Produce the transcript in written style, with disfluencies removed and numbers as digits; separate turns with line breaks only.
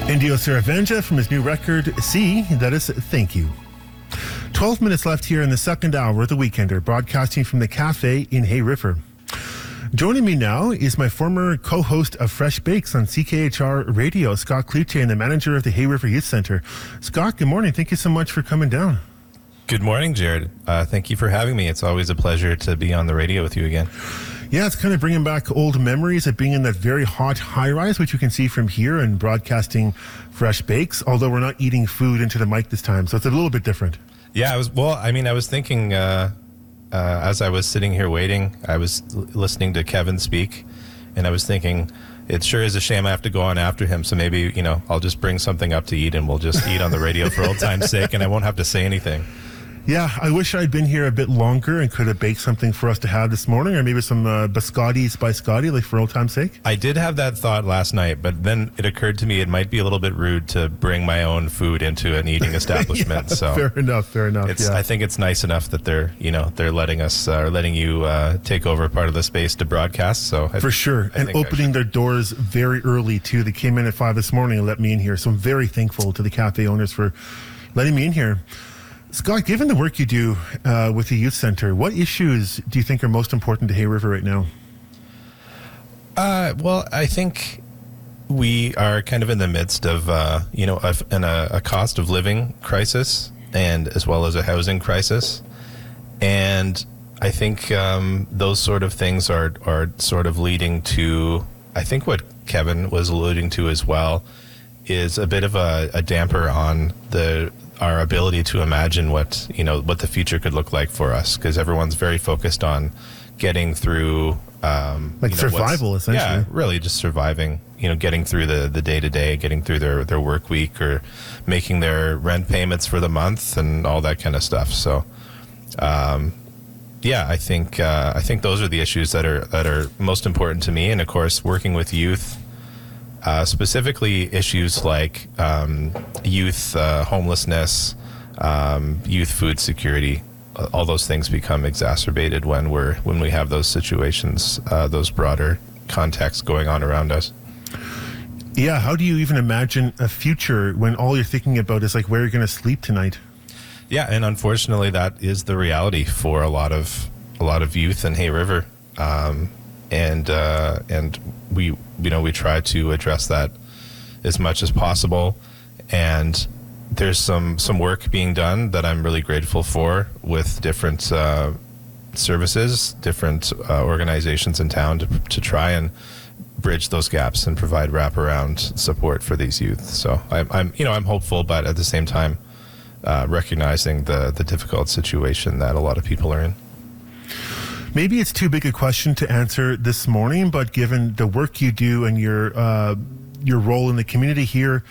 Indio Saravenja from his new record, See, that is Thank You. 12 minutes left here in the second hour of The Weekender, broadcasting from the cafe in Hay River. Joining me now is my former co-host of Fresh Bakes on CKHR Radio, Scott Cloutier, and the manager of the Hay River Youth Center. Scott, good morning. Thank you so much for coming down.
Good morning, Jared. Thank you for having me. It's always a pleasure to be on the radio with you again.
Yeah, it's kind of bringing back old memories of being in that very hot high-rise, which you can see from here, and broadcasting Fresh Bakes, although we're not eating food into the mic this time, so it's a little bit different.
Yeah, I was thinking, as I was sitting here waiting, I was listening to Kevin speak, and I was thinking, it sure is a shame I have to go on after him, so maybe, I'll just bring something up to eat, and we'll just eat on the radio for old time's sake, and I won't have to say anything.
Yeah, I wish I'd been here a bit longer and could have baked something for us to have this morning, or maybe some biscottis by Scotty, like for old time's sake.
I did have that thought last night, but then it occurred to me it might be a little bit rude to bring my own food into an eating establishment.
Yeah,
so
fair enough. Yeah.
I think it's nice enough that they're letting us letting you take over part of the space to broadcast. So
for sure, and opening their doors very early too. They came in at 5 this morning and let me in here. So I'm very thankful to the cafe owners for letting me in here. Scott, given the work you do with the youth center, what issues do you think are most important to Hay River right now?
Well, I think we are kind of in the midst of a cost of living crisis, and as well as a housing crisis, and I think those sort of things are sort of leading to, I think what Kevin was alluding to as well, is a bit of a damper on our ability to imagine what the future could look like for us, because everyone's very focused on getting through
survival, essentially.
Yeah, really just surviving, getting through the day-to-day, getting through their work week, or making their rent payments for the month and all that kind of stuff. So I think those are the issues that are most important to me. And of course, working with youth, specifically issues like youth homelessness, youth food security, all those things become exacerbated when we have those situations, those broader contexts going on around us.
Yeah, how do you even imagine a future when all you're thinking about is like where you're going to sleep tonight?
Yeah, and unfortunately, that is the reality for a lot of youth in Hay River. And we try to address that as much as possible, and there's some work being done that I'm really grateful for with different services, different organizations in town to try and bridge those gaps and provide wraparound support for these youth. So I'm hopeful, but at the same time recognizing the difficult situation that a lot of people are in.
Maybe it's too big a question to answer this morning, but given the work you do and your role in the community here